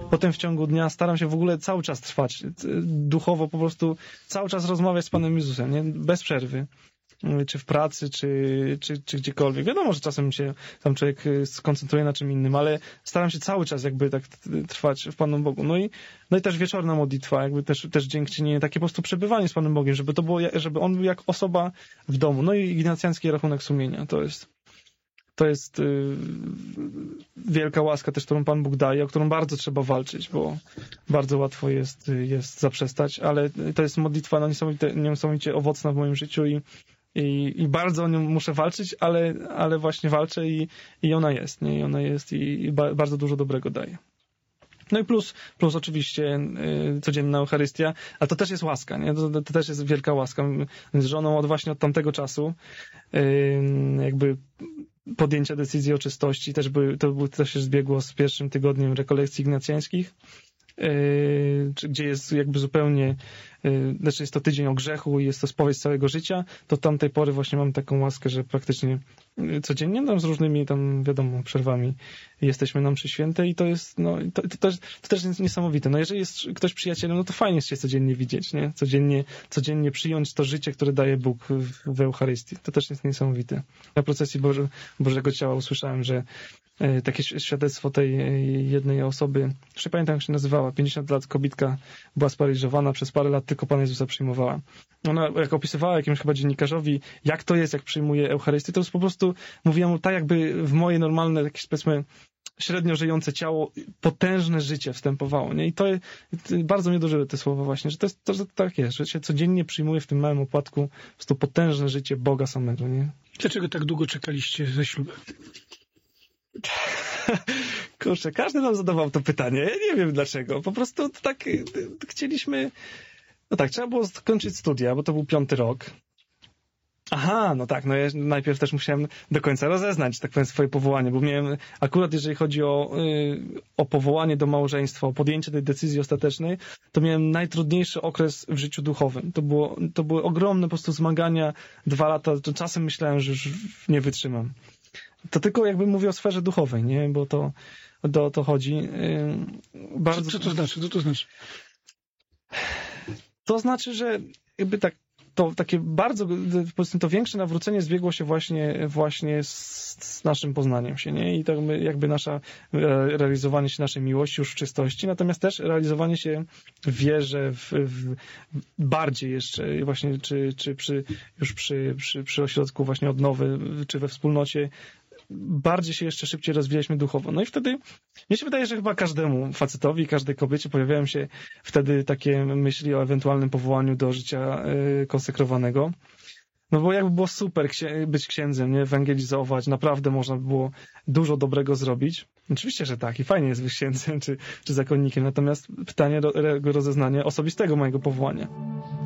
potem w ciągu dnia staram się w ogóle cały czas trwać, duchowo po prostu cały czas rozmawiać z Panem Jezusem, nie? Bez przerwy. Czy w pracy, czy gdziekolwiek. Wiadomo, że czasem się tam człowiek skoncentruje na czym innym, ale staram się cały czas jakby tak trwać w Panu Bogu. No i też wieczorna modlitwa, jakby też dziękczynienie, takie po prostu przebywanie z Panem Bogiem, żeby to było, żeby on był jak osoba w domu. No i ignacjański rachunek sumienia, to jest wielka łaska też, którą Pan Bóg daje, o którą bardzo trzeba walczyć, bo bardzo łatwo jest zaprzestać, ale to jest modlitwa niesamowicie owocna w moim życiu i bardzo o nią muszę walczyć, ale właśnie walczę i ona jest, nie? I ona jest i bardzo dużo dobrego daje. No i plus oczywiście codzienna Eucharystia, ale to też jest łaska, nie? To też jest wielka łaska. Z żoną właśnie od tamtego czasu jakby podjęcia decyzji o czystości to się zbiegło z pierwszym tygodniem rekolekcji ignacjańskich, gdzie jest jakby zupełnie, znaczy jest to tydzień o grzechu i jest to spowiedź całego życia, to od tamtej pory właśnie mam taką łaskę, że praktycznie codziennie tam z różnymi tam, wiadomo, przerwami jesteśmy na mszy świętej i to jest, no, to też jest niesamowite. No jeżeli jest ktoś przyjacielem, no to fajnie jest się codziennie widzieć, nie? Codziennie przyjąć to życie, które daje Bóg w Eucharystii. To też jest niesamowite. Na procesji Bożego Ciała usłyszałem, że takie świadectwo tej jednej osoby, już nie pamiętam jak się nazywała, 50 lat kobitka była sparaliżowana, przez parę lat tylko Pana Jezusa przyjmowała. Ona jak opisywała jakimś chyba dziennikarzowi, jak to jest, jak przyjmuje Eucharystię, to już po prostu mówiła mu tak, jakby w moje normalne, jakieś powiedzmy średnio żyjące ciało, potężne życie wstępowało, nie? I to bardzo mnie dożyły te słowa właśnie, że że tak jest, że się codziennie przyjmuje w tym małym opłatku po prostu potężne życie Boga samego, nie? Dlaczego tak długo czekaliście ze ślubem? Kurczę, każdy nam zadawał to pytanie. Ja nie wiem dlaczego. Po prostu tak chcieliśmy... No tak, trzeba było skończyć studia, bo to był 5. rok. Aha, no tak, no ja najpierw też musiałem do końca rozeznać, tak powiem, swoje powołanie, bo miałem, akurat jeżeli chodzi o powołanie do małżeństwa, o podjęcie tej decyzji ostatecznej, to miałem najtrudniejszy okres w życiu duchowym. To były ogromne po prostu zmagania, 2 lata, to czasem myślałem, że już nie wytrzymam. To tylko jakby mówię o sferze duchowej, nie? Bo to chodzi. Bardzo... Co to znaczy? Co to znaczy? To znaczy, że jakby tak, to takie bardzo, powiedzmy, to większe nawrócenie zbiegło się właśnie z naszym poznaniem się, nie? I tak jakby realizowanie się naszej miłości już w czystości, natomiast też realizowanie się w wierze, bardziej jeszcze właśnie, czy przy ośrodku właśnie odnowy, czy we wspólnocie, bardziej się jeszcze szybciej rozwijaliśmy duchowo. No i wtedy, mnie się wydaje, że chyba każdemu facetowi, każdej kobiecie pojawiają się wtedy takie myśli o ewentualnym powołaniu do życia konsekrowanego. No bo jakby było super być księdzem, nie? Ewangelizować, naprawdę można by było dużo dobrego zrobić. Oczywiście, że tak i fajnie jest być księdzem czy zakonnikiem, natomiast pytanie rozeznania osobistego mojego powołania.